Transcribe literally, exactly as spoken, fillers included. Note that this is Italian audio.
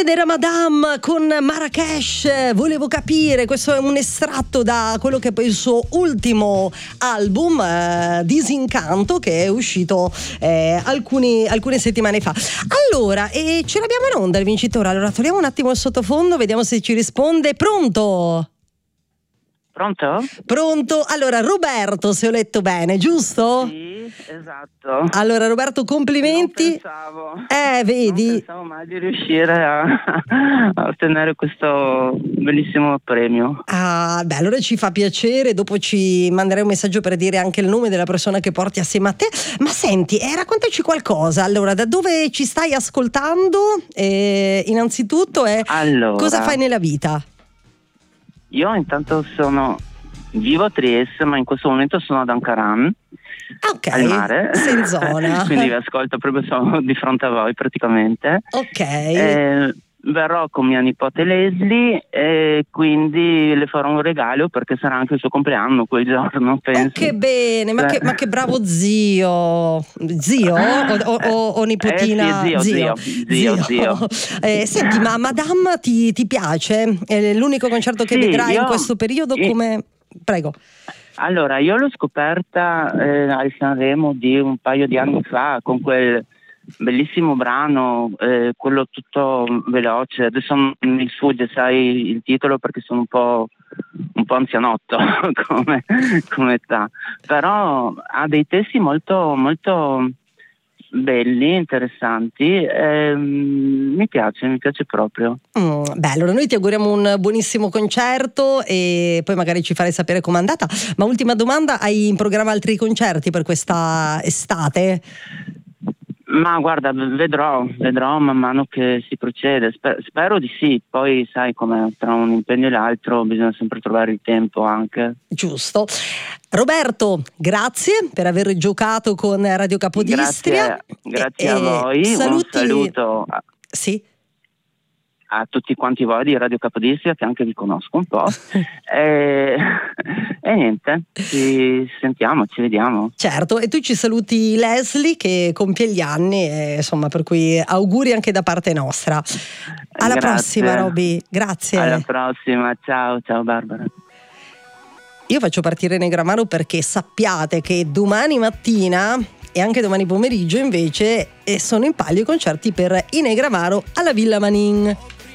ed era Madame con Marrakesh. Volevo capire, questo è un estratto da quello che è poi il suo ultimo album, eh, Disincanto, che è uscito eh, alcuni, alcune settimane fa. Allora, e ce l'abbiamo in onda il vincitore. Allora togliamo un attimo il sottofondo, vediamo se ci risponde. Pronto? Pronto? Pronto? Allora, Roberto, se ho letto bene, giusto? Sì, esatto. Allora, Roberto, complimenti. Non pensavo, Eh, vedi? non pensavo mai di riuscire a, a ottenere questo bellissimo premio. Ah, beh, allora ci fa piacere. Dopo ci manderai un messaggio per dire anche il nome della persona che porti assieme a te. Ma senti, eh, raccontaci qualcosa. Allora, da dove ci stai ascoltando? Eh, innanzitutto, eh, Allora, cosa fai nella vita? Io intanto sono vivo a Trieste, ma in questo momento sono ad Ankaran, Ok, al mare. sei in zona. Quindi vi ascolto proprio, sono di fronte a voi praticamente. Ok. Eh, verrò con mia nipote Leslie e quindi le farò un regalo perché sarà anche il suo compleanno quel giorno, penso. Oh, che bene, ma, Beh. che, ma che bravo zio. Zio o, o, o, o nipotina? Eh sì, zio, zio, zio, zio. Eh, senti, ma Madame ti, ti piace? È l'unico concerto che Sì, vedrai io- in questo periodo? io- Come... Prego. Allora, io l'ho scoperta eh, al Sanremo di un paio di anni fa con quel bellissimo brano, eh, quello tutto veloce. Adesso mi sfugge, sai, il titolo perché sono un po', un po' anzianotto come, come età. Però ha dei testi molto, molto belli, interessanti. ehm, mi piace, mi piace proprio. Mm, beh, allora noi ti auguriamo un buonissimo concerto e poi magari ci farai sapere com'è andata. Ma ultima domanda, hai in programma altri concerti per questa estate? Ma guarda, vedrò, vedrò man mano che si procede. Sper- spero di sì. Poi sai come tra un impegno e l'altro bisogna sempre trovare il tempo anche. Giusto. Roberto, grazie per aver giocato con Radio Capodistria. Grazie, grazie E- a e voi. saluti- Un saluto a, Sì. a tutti quanti voi di Radio Capodistria, che anche vi conosco un po'. e, e niente, ci sentiamo, ci vediamo. Certo, e tu ci saluti Leslie che compie gli anni, e, insomma, per cui auguri anche da parte nostra. Alla Grazie. prossima, Roby, grazie. Alla prossima, ciao, ciao Barbara. Io faccio partire Negramaro perché sappiate che domani mattina e anche domani pomeriggio invece eh, sono in palio i concerti per i Negramaro alla Villa Manin.